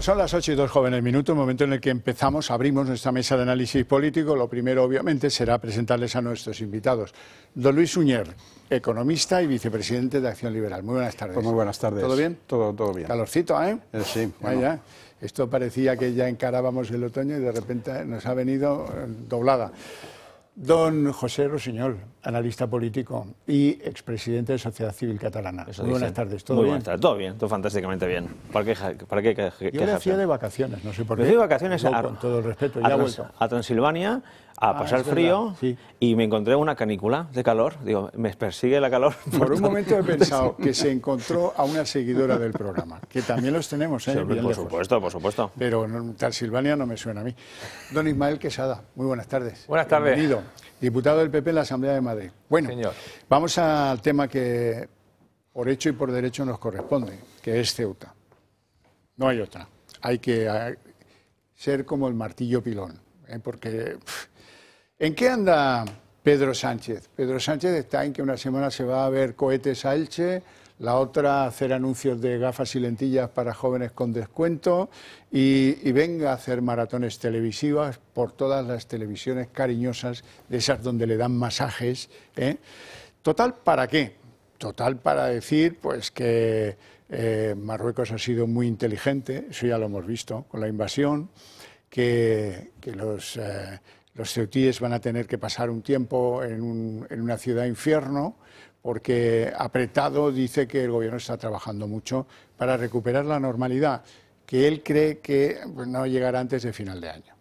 Son las 8:02 jóvenes minutos, momento en el que abrimos nuestra mesa de análisis político. Lo primero, obviamente, será presentarles a nuestros invitados. Don Luis Suñer, economista y vicepresidente de Acción Liberal. Muy buenas tardes. Pues muy buenas tardes. ¿Todo bien? Todo bien. Calorcito, ¿eh? Sí. Bueno. Ya. Esto parecía que ya encarábamos el otoño y de repente nos ha venido doblada. Don José Rossinyol, analista político y expresidente de Sociedad Civil Catalana. Muy buenas tardes, ¿todo bien? Buenas tardes, todo bien, todo fantásticamente bien. ¿Para qué quejarse? Yo le hacía de vacaciones, no sé por qué. Me fui de vacaciones con todo el respeto, ya he vuelto. A Transilvania a pasar frío, sí. Y me encontré una canícula de calor. Digo, me persigue la calor. Por un momento he pensado que se encontró a una seguidora del programa, que también los tenemos, ¿eh? Sí, por supuesto. Pero Transilvania no me suena a mí. Don Ismael Quesada, muy buenas tardes. Buenas tardes. Bienvenido. Diputado del PP en la Asamblea de Madrid. Bueno, señor, vamos al tema que por hecho y por derecho nos corresponde, que es Ceuta. No hay otra. Hay que ser como el martillo pilón, porque ¿en qué anda Pedro Sánchez? Pedro Sánchez está en que una semana se va a ver cohetes a Elche, la otra hacer anuncios de gafas y lentillas para jóvenes con descuento y venga a hacer maratones televisivas por todas las televisiones cariñosas, de esas donde le dan masajes. ¿Total para qué? Total para decir pues que Marruecos ha sido muy inteligente, eso ya lo hemos visto con la invasión, que los ceutíes van a tener que pasar un tiempo en una ciudad infierno, porque apretado dice que el gobierno está trabajando mucho para recuperar la normalidad, que él cree que no llegará antes de final de año.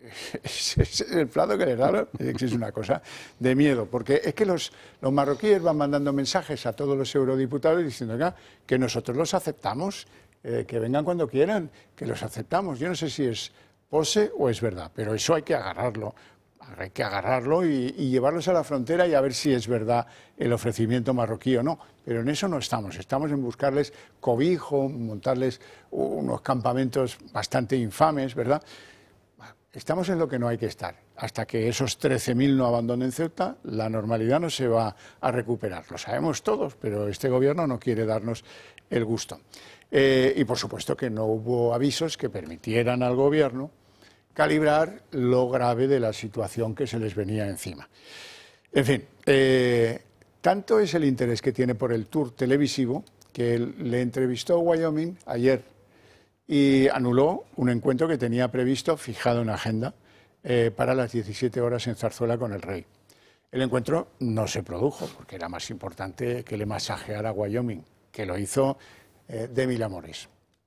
Es el plazo que le da, es una cosa de miedo, porque es que los marroquíes van mandando mensajes a todos los eurodiputados diciendo que nosotros los aceptamos, que vengan cuando quieran, que los aceptamos. Yo no sé si es pose o es verdad, pero eso hay que agarrarlo. Hay que agarrarlo y llevarlos a la frontera y a ver si es verdad el ofrecimiento marroquí o no. Pero en eso no estamos. Estamos en buscarles cobijo, montarles unos campamentos bastante infames, ¿verdad? Estamos en lo que no hay que estar. Hasta que esos 13.000 no abandonen Ceuta, la normalidad no se va a recuperar. Lo sabemos todos, pero este gobierno no quiere darnos el gusto. Y por supuesto que no hubo avisos que permitieran al gobierno calibrar lo grave de la situación que se les venía encima. En fin, tanto es el interés que tiene por el tour televisivo que le entrevistó Wyoming ayer y anuló un encuentro que tenía previsto, fijado en agenda, para las 17 horas en Zarzuela con el rey. El encuentro no se produjo porque era más importante que le masajeara a Wyoming, que lo hizo Demi Lamores.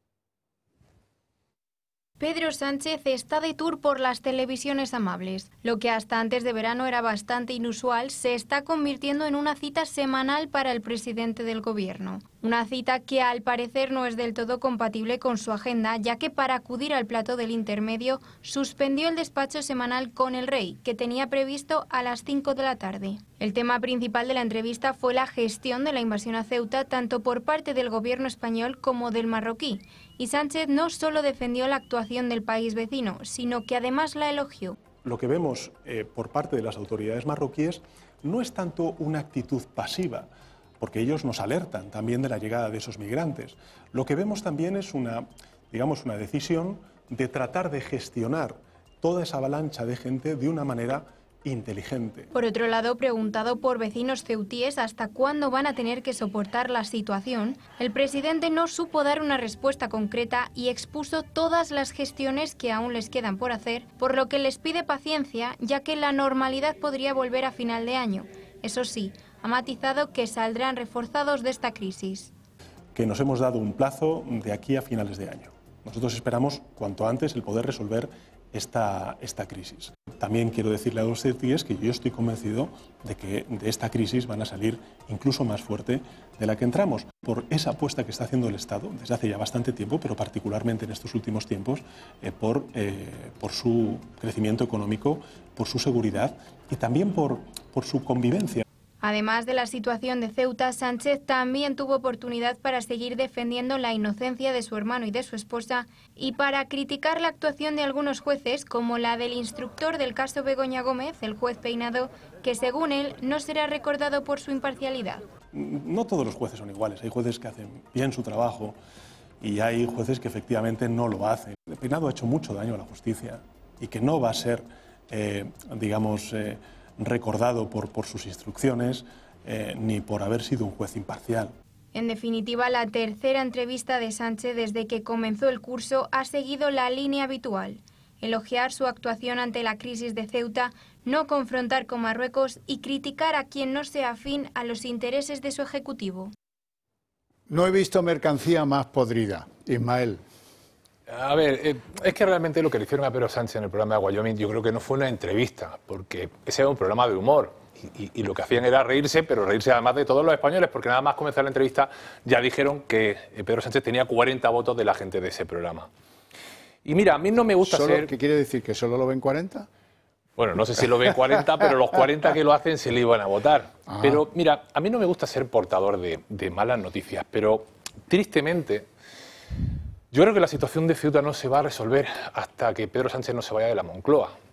Pedro Sánchez está de tour por las televisiones amables. Lo que hasta antes de verano era bastante inusual se está convirtiendo en una cita semanal para el presidente del gobierno. Una cita que al parecer no es del todo compatible con su agenda, ya que para acudir al plató del intermedio suspendió el despacho semanal con el rey, que tenía previsto a las 5 de la tarde. El tema principal de la entrevista fue la gestión de la invasión a Ceuta, tanto por parte del gobierno español como del marroquí. Y Sánchez no solo defendió la actuación del país vecino, sino que además la elogió. Lo que vemos por parte de las autoridades marroquíes no es tanto una actitud pasiva, porque ellos nos alertan también de la llegada de esos migrantes. Lo que vemos también es una decisión de tratar de gestionar toda esa avalancha de gente de una manera inteligente. Por otro lado, preguntado por vecinos ceutíes hasta cuándo van a tener que soportar la situación, el presidente no supo dar una respuesta concreta y expuso todas las gestiones que aún les quedan por hacer, por lo que les pide paciencia, ya que la normalidad podría volver a final de año. Eso sí, ha matizado que saldrán reforzados de esta crisis. Que nos hemos dado un plazo de aquí a finales de año. Nosotros esperamos cuanto antes el poder resolver esta crisis. También quiero decirle a los ceutíes que yo estoy convencido de que de esta crisis van a salir incluso más fuerte de la que entramos, por esa apuesta que está haciendo el Estado desde hace ya bastante tiempo, pero particularmente en estos últimos tiempos, por su crecimiento económico, por su seguridad y también por su convivencia. Además de la situación de Ceuta, Sánchez también tuvo oportunidad para seguir defendiendo la inocencia de su hermano y de su esposa y para criticar la actuación de algunos jueces, como la del instructor del caso Begoña Gómez, el juez Peinado, que según él no será recordado por su imparcialidad. No todos los jueces son iguales, hay jueces que hacen bien su trabajo y hay jueces que efectivamente no lo hacen. El Peinado ha hecho mucho daño a la justicia y que no va a ser, digamos, recordado por sus instrucciones ni por haber sido un juez imparcial. En definitiva, la tercera entrevista de Sánchez desde que comenzó el curso ha seguido la línea habitual: elogiar su actuación ante la crisis de Ceuta, no confrontar con Marruecos y criticar a quien no sea afín a los intereses de su ejecutivo. No he visto mercancía más podrida, Ismael. A ver, es que realmente lo que le hicieron a Pedro Sánchez en el programa de Wyoming yo creo que no fue una entrevista, porque ese era un programa de humor y lo que hacían era reírse, pero reírse además de todos los españoles, porque nada más comenzar la entrevista ya dijeron que Pedro Sánchez tenía 40 votos de la gente de ese programa. Y mira, a mí no me gusta ser... ¿Qué quiere decir? ¿Que solo lo ven 40? Bueno, no sé si lo ven 40, pero los 40 que lo hacen se le iban a votar. Ajá. Pero mira, a mí no me gusta ser portador de malas noticias, pero tristemente yo creo que la situación de Ceuta no se va a resolver hasta que Pedro Sánchez no se vaya de la Moncloa.